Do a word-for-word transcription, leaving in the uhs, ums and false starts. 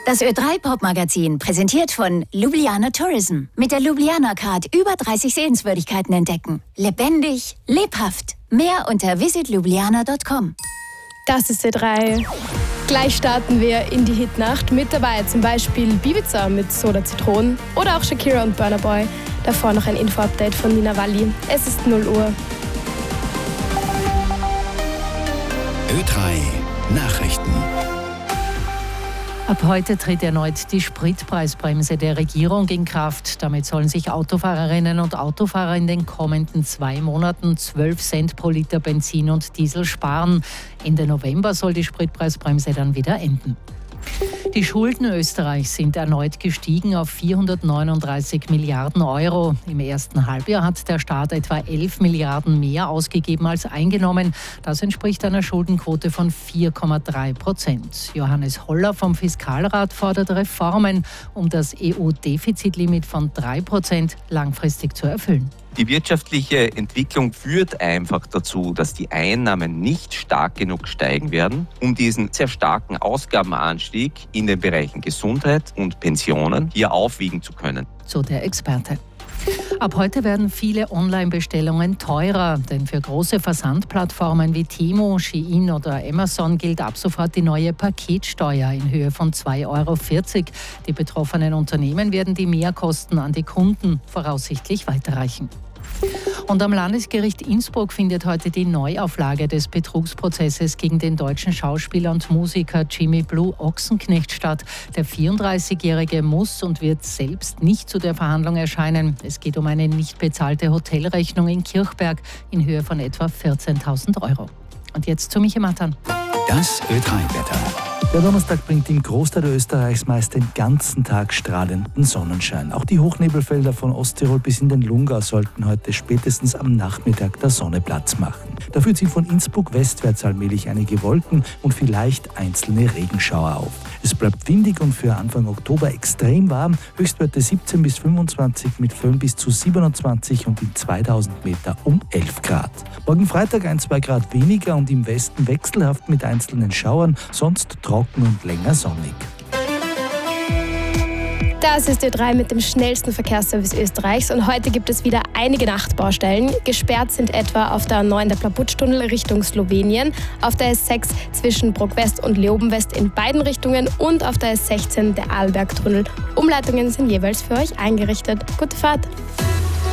Das Ö drei Pop-Magazin, präsentiert von Ljubljana Tourism. Mit der Ljubljana Card über dreißig Sehenswürdigkeiten entdecken. Lebendig, lebhaft. Mehr unter visit ljubljana punkt com. Das ist Ö drei. Gleich starten wir in die Hitnacht. Mit dabei zum Beispiel Bibiza mit Soda Zitronen oder auch Shakira und Burna Boy. Davor noch ein Info-Update von Nina Walli. Es ist null Uhr. Ö drei Nachrichten. Ab heute tritt erneut die Spritpreisbremse der Regierung in Kraft. Damit sollen sich Autofahrerinnen und Autofahrer in den kommenden zwei Monaten zwölf Cent pro Liter Benzin und Diesel sparen. Ende November soll die Spritpreisbremse dann wieder enden. Die Schulden Österreichs sind erneut gestiegen auf vierhundertneununddreißig Milliarden Euro. Im ersten Halbjahr hat der Staat etwa elf Milliarden mehr ausgegeben als eingenommen. Das entspricht einer Schuldenquote von vier Komma drei Prozent. Johannes Holler vom Fiskalrat fordert Reformen, um das E U-Defizitlimit von drei Prozent langfristig zu erfüllen. Die wirtschaftliche Entwicklung führt einfach dazu, dass die Einnahmen nicht stark genug steigen werden, um diesen sehr starken Ausgabenanstieg in den Bereichen Gesundheit und Pensionen hier aufwiegen zu können. So der Experte. Ab heute werden viele Online-Bestellungen teurer, denn für große Versandplattformen wie Temu, Shein oder Amazon gilt ab sofort die neue Paketsteuer in Höhe von zwei Euro vierzig. Die betroffenen Unternehmen werden die Mehrkosten an die Kunden voraussichtlich weiterreichen. Und am Landesgericht Innsbruck findet heute die Neuauflage des Betrugsprozesses gegen den deutschen Schauspieler und Musiker Jimmy Blue Ochsenknecht statt. Der vierunddreißigjährige muss und wird selbst nicht zu der Verhandlung erscheinen. Es geht um eine nicht bezahlte Hotelrechnung in Kirchberg in Höhe von etwa vierzehntausend Euro. Und jetzt zu Michi Matan. Das Ö drei Wetter. Der Donnerstag bringt im Großteil Österreichs meist den ganzen Tag strahlenden Sonnenschein. Auch die Hochnebelfelder von Osttirol bis in den Lungau sollten heute spätestens am Nachmittag der Sonne Platz machen. Dafür ziehen von Innsbruck westwärts allmählich einige Wolken und vielleicht einzelne Regenschauer auf. Es bleibt windig und für Anfang Oktober extrem warm. Höchstwerte siebzehn bis fünfundzwanzig, mit Föhn bis zu siebenundzwanzig und in zweitausend Meter um elf Grad. Morgen Freitag ein, zwei Grad weniger und im Westen wechselhaft mit einzelnen Schauern, sonst trocken und länger sonnig. Das ist Ö drei mit dem schnellsten Verkehrsservice Österreichs und heute gibt es wieder einige Nachtbaustellen. Gesperrt sind etwa auf der A neun der Plaputstunnel Richtung Slowenien, auf der S sechs zwischen Bruck West und Leoben West in beiden Richtungen und auf der S sechzehn der Arlbergtunnel. Umleitungen sind jeweils für euch eingerichtet. Gute Fahrt!